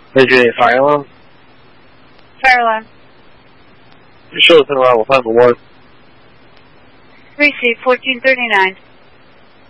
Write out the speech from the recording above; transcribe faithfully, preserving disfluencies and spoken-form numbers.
Hey, Julie, fire alarm? Fire alarm. Show us in around five one. Receive fourteen thirty-nine.